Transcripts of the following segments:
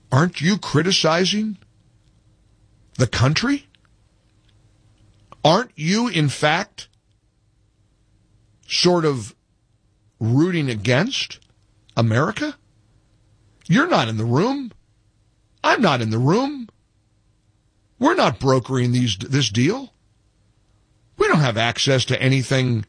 Aren't you criticizing the country? Aren't you, in fact, sort of rooting against America? You're not in the room. I'm not in the room. We're not brokering this deal. We don't have access to anything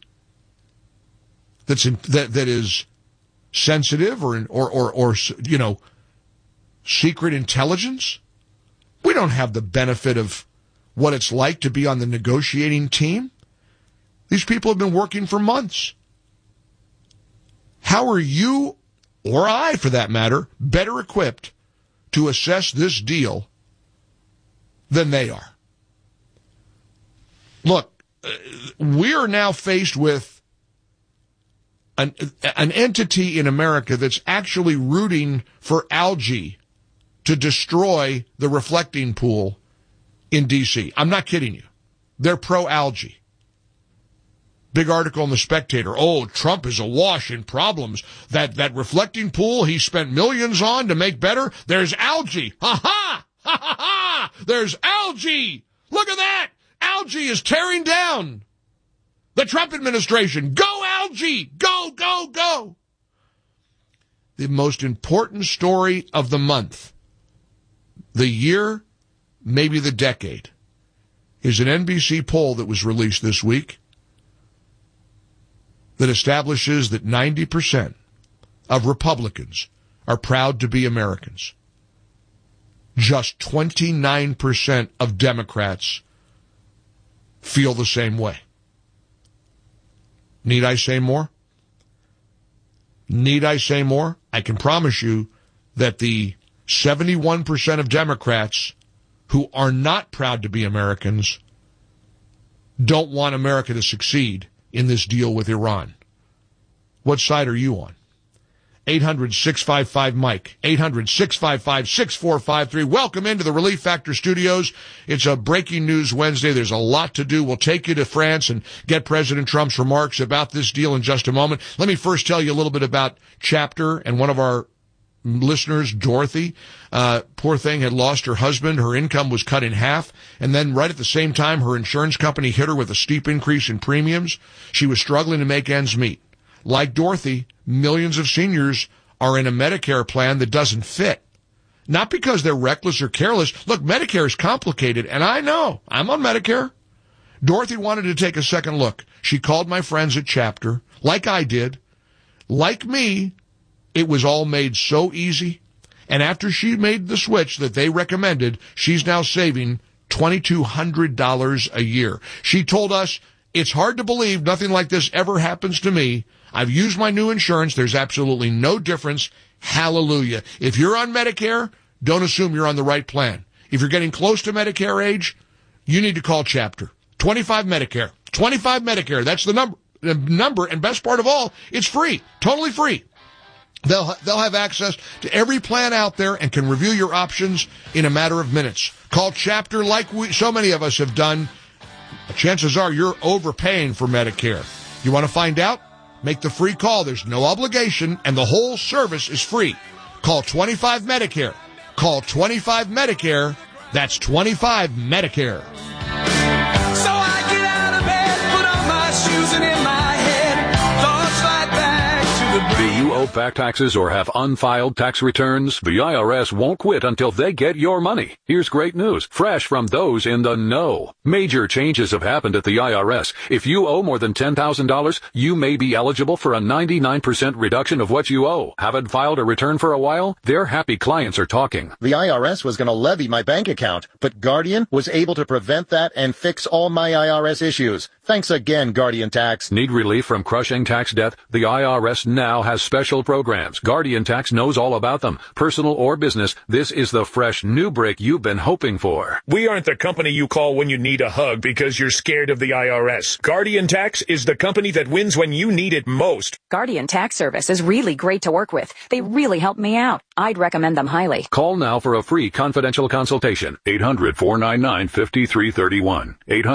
that is sensitive or secret intelligence. We don't have the benefit of what it's like to be on the negotiating team. These people have been working for months. How are you, or I for that matter, better equipped to assess this deal than they are? Look, we are now faced with an entity in America that's actually rooting for algae to destroy the reflecting pool in D.C. I'm not kidding you. They're pro-algae. Big article in The Spectator. Oh, Trump is awash in problems. That reflecting pool he spent millions on to make better, there's algae. Ha ha! Ha ha ha! There's algae! Look at that! Algae is tearing down the Trump administration. Go algae! Go, go, go! The most important story of the month, the year, maybe the decade, is an NBC poll that was released this week that establishes that 90% of Republicans are proud to be Americans. Just 29% of Democrats feel the same way. Need I say more? Need I say more? I can promise you that the 71% of Democrats who are not proud to be Americans don't want America to succeed in this deal with Iran. What side are you on? 800-655-MIKE. 800-655-6453. Welcome into the Relief Factor Studios. It's a breaking news Wednesday. There's a lot to do. We'll take you to France and get President Trump's remarks about this deal in just a moment. Let me first tell you a little bit about Chapter and one of our listeners, Dorothy. Poor thing had lost her husband. Her income was cut in half. And then right at the same time, her insurance company hit her with a steep increase in premiums. She was struggling to make ends meet. Like Dorothy, millions of seniors are in a Medicare plan that doesn't fit. Not because they're reckless or careless. Look, Medicare is complicated, and I know. I'm on Medicare. Dorothy wanted to take a second look. She called my friends at Chapter, like I did. Like me, it was all made so easy. And after she made the switch that they recommended, she's now saving $2,200 a year. She told us, it's hard to believe nothing like this ever happens to me. I've used my new insurance. There's absolutely no difference. Hallelujah. If you're on Medicare, don't assume you're on the right plan. If you're getting close to Medicare age, you need to call Chapter. 25 Medicare. 25 Medicare. That's the number. The number, and best part of all, it's free. Totally free. They'll have access to every plan out there and can review your options in a matter of minutes. Call Chapter like so many of us have done. Chances are you're overpaying for Medicare. You want to find out? Make the free call. There's no obligation, and the whole service is free. Call 25 Medicare. Call 25 Medicare. That's 25 Medicare. So I get out of bed, put on my shoes, and in my head, thoughts right back to the brain. Do you owe back taxes or have unfiled tax returns? The IRS won't quit until they get your money. Here's great news, fresh from those in the know. Major changes have happened at the IRS. If you owe more than $10,000, you may be eligible for a 99% reduction of what you owe. Haven't filed a return for a while? Their happy clients are talking. The IRS was going to levy my bank account, but Guardian was able to prevent that and fix all my IRS issues. Thanks again, Guardian Tax. Need relief from crushing tax debt? The IRS now has special programs. Guardian Tax knows all about them. Personal or business, this is the fresh new break you've been hoping for. We aren't the company you call when you need a hug because you're scared of the IRS. Guardian Tax is the company that wins when you need it most. Guardian Tax Service is really great to work with. They really help me out. I'd recommend them highly. Call now for a free confidential consultation. 800-499-5331.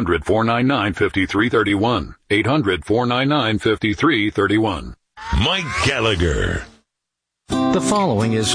800-499-5331. 800-499-5331. Mike Gallagher. The following is